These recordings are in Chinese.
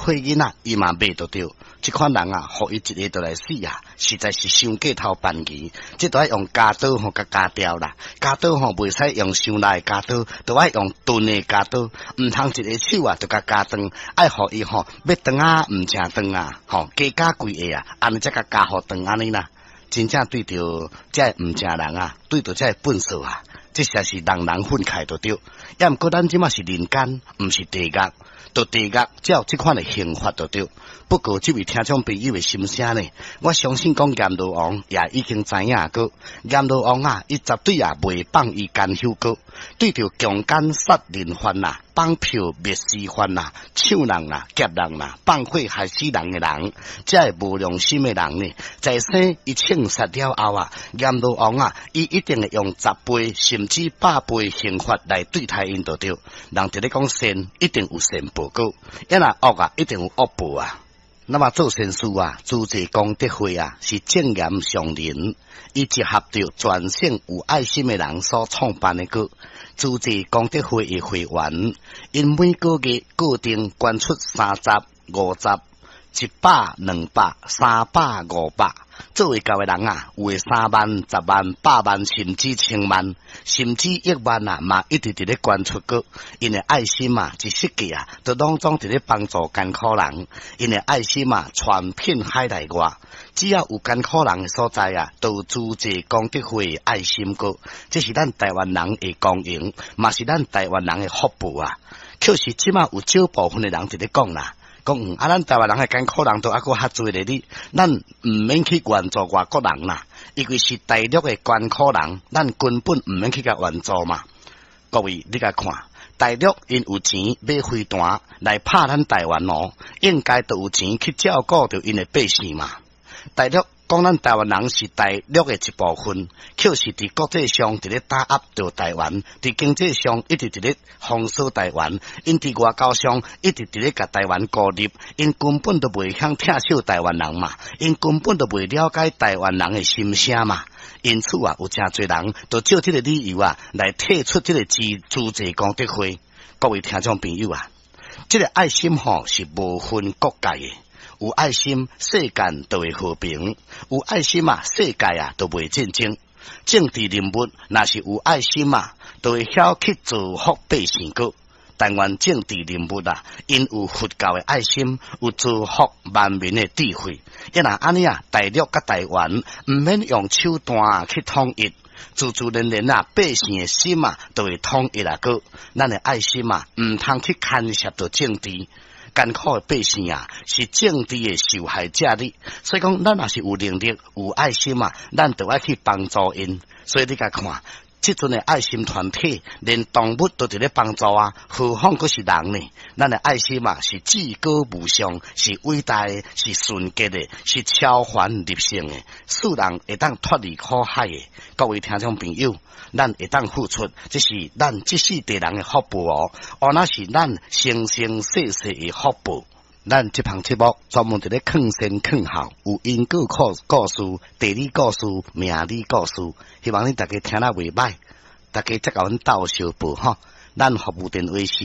伙囡仔伊嘛买得到。这款人啊，互伊一个就来死啊，实在是伤过头办棋。这都要用加刀甲加雕啦，加刀袂使用伤来加刀，都要用钝的加刀，唔通一个手啊就加断，爱互伊要断啊，唔正断啊，加加几个啊，安尼才加互断安尼啦。真正对着这唔正人啊，对着这本事啊，这才是人人愤慨得到。也毋过咱即马是人间，毋是地狱。到地狱才有这款的刑罚得到。不过这位听众朋友的心声呢，我相信讲阎罗王也已经知影过。阎罗王啊，伊绝对也袂放伊干休过。对着强奸杀人犯啦、绑票灭尸犯啦、抢人啦、劫人啦、放火害死人的人，这个无良心的人呢，在生伊枪杀了后啊，阎罗王啊，伊一定会用10倍甚至100倍刑罚来对待因得到。人伫咧讲善，一定有善报果；一若恶啊，一定有恶报啊。那么做善事啊，诸济功德会啊，是正言上人，伊结合着全省有爱心的人所创办的个诸济功德会的会员，因每个月固定捐出30、50、100、200、300、500，作为教的人啊，有的3万、10万、100万，甚至1000万，甚至1万啊，嘛一直伫咧捐出个。因的爱心啊，一世纪啊，都拢总伫咧帮助艰苦人。因的爱心啊，传遍海内外，只要有艰苦人的所在啊，都有诸济功德会的爱心个。这是咱台湾人的光荣，嘛是咱台湾人的福报啊。可是即马有少部分的人伫咧讲啦。讲咱台湾人的艰苦人都还佫较侪咧哩，咱唔免去援助外国人啦，因为是大陆的艰苦人，咱根本唔免去甲援助嘛。各位，你甲看，大陆因有钱买飞弹来拍咱台湾哦，应该都有钱去照顾着因的百姓嘛。大陆讲咱台湾人是大陆的一部分，却是伫国际上伫咧打压着台湾，伫经济上一直伫咧封锁台湾，因伫外交上一直伫咧甲台湾孤立，因根本都袂晓疼惜台湾人嘛，因根本都袂了解台湾人的心声嘛。因此啊，有真侪人都借这个理由啊，来退出这个诸济功德会。各位听众朋友啊，这个爱心是无分国界的。有爱心，世间就会和平；有爱心啊，世界啊都袂战争。政治人物若是有爱心啊，就会晓去造福百姓个。但愿政治人物啊，因有佛教的爱心，有造福万民的智慧。因若安尼啊，大陆甲台湾唔免用手段去统一，自自然然啊，百姓的心啊都会统一啊个。咱的爱心啊，唔通去干涉到政治。艰苦的百姓啊，是政治的受害者哩。所以讲，咱若是有能力、有爱心啊，咱就要去帮助因。所以你甲看，这阵的爱心团体，连动物都伫咧帮助啊，何况佫是人呢？咱的爱心啊，是至高无上，是伟大的，是纯洁的，是超凡入圣的，使人会当脱离苦海的。各位听众朋友，咱会当付出，这是咱这世地人的福报哦，那是咱生生世世的福报。咱这项节目专门伫咧劝善劝好，有因果故事、地理故事、命理故事，希望你大家听了袂歹，大家再甲阮斗相报吼。咱服务电话是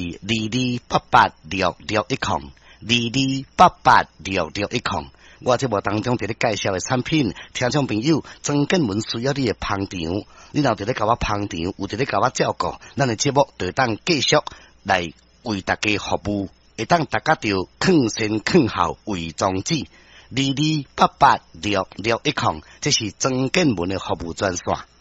22886610，22886610。我节目当中伫咧介绍的产品，听众朋友曾建文需要你的捧场，你若伫咧甲我捧场，有伫咧甲我照顾，咱的节目就当继续来为大家服务。会当大家着劝善劝好为宗旨，22886610，这是曾建文的服务专线。